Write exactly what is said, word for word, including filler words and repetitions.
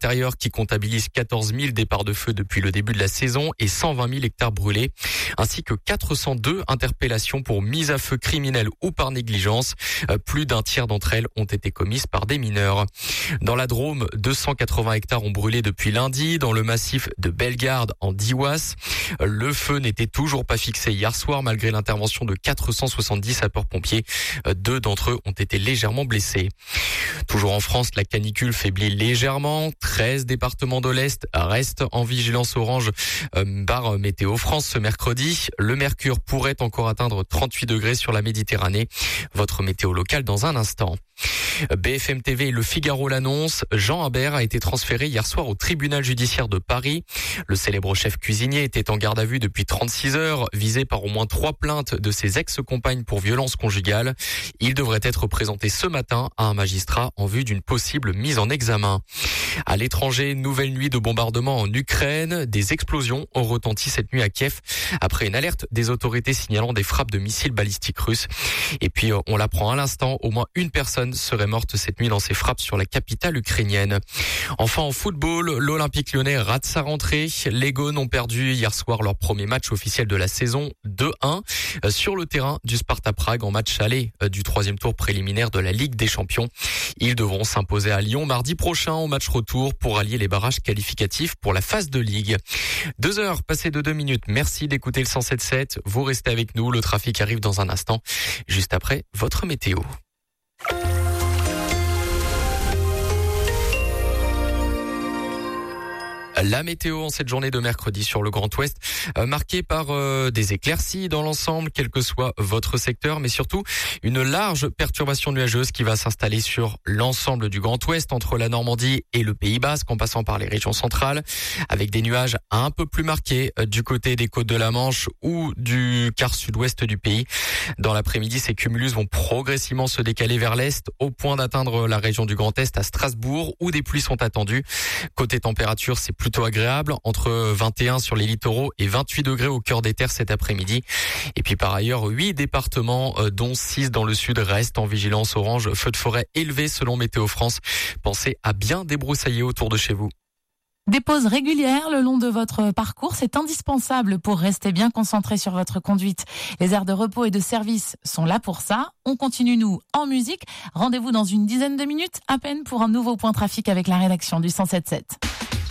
l'Intérieur qui comptabilise quatorze mille départs de feu depuis le début de la saison et cent vingt mille hectares brûlés, ainsi que quatre cent deux interpellations pour mise à feu criminelle ou par négligence. Plus d'un tiers d'entre elles ont été commises par des mineurs. Dans la Drôme, deux cent quatre-vingts hectares ont brûlé depuis lundi. Dans le massif de Bellegarde, en Diwas, le feu n'était toujours pas fixé hier soir malgré l'intervention de quatre cent soixante-dix sapeurs-pompiers. Deux d'entre eux ont été légèrement blessés. Toujours en France, la canicule faiblit légèrement. treize départements de l'Est restent en vigilance orange par Météo France ce mercredi. Le mercure pourrait encore atteindre trente-huit degrés sur la Méditerranée. Votre météo locale dans un instant. B F M T V et Le Figaro l'annoncent. Jean Habert a été transféré hier soir au tribunal judiciaire de Paris. Le célèbre chef cuisinier était en garde à vue depuis trente-six heures, visé par au moins trois plaintes de ses ex-compagnes pour violence conjugale. Il devrait être présenté ce matin à un magistrat en vue d'une possible mise en examen. À l'étranger, nouvelle nuit de bombardement en Ukraine. Des explosions ont retenti cette nuit à Kiev après une alerte des autorités signalant des frappes de missiles balistiques russes. Et puis, on l'apprend à l'instant, au moins une personne serait morte cette nuit dans ces frappes sur la capitale ukrainienne. Enfin, en football, l'Olympique lyonnais rate sa rentrée. Les Gones ont perdu hier soir leur premier match officiel de la saison deux un sur le terrain du Sparta Prague en match aller du troisième tour préliminaire de la Ligue des Champions. Ils devront s'imposer à Lyon mardi prochain au match retour pour allier les barrages qualificatifs pour la phase de Ligue. Deux heures passées de deux minutes. Merci d'écouter le cent sept sept. Vous restez avec nous. Le trafic arrive dans un instant, juste après votre météo. La météo en cette journée de mercredi sur le Grand Ouest, euh, marquée par euh, des éclaircies dans l'ensemble, quel que soit votre secteur, mais surtout une large perturbation nuageuse qui va s'installer sur l'ensemble du Grand Ouest, entre la Normandie et le Pays Basque, en passant par les régions centrales, avec des nuages un peu plus marqués euh, du côté des côtes de la Manche ou du quart sud-ouest du pays. Dans l'après-midi, ces cumulus vont progressivement se décaler vers l'est, au point d'atteindre la région du Grand Est à Strasbourg, où des pluies sont attendues. Côté température, c'est plutôt agréable, entre vingt et un sur les littoraux et vingt-huit degrés au cœur des terres cet après-midi. Et puis par ailleurs, huit départements, dont six dans le sud, restent en vigilance orange, feu de forêt élevé selon Météo France. Pensez à bien débroussailler autour de chez vous. Des pauses régulières le long de votre parcours, c'est indispensable pour rester bien concentré sur votre conduite. Les aires de repos et de service sont là pour ça. On continue, nous, en musique. Rendez-vous dans une dizaine de minutes à peine pour un nouveau point trafic avec la rédaction du cent sept sept.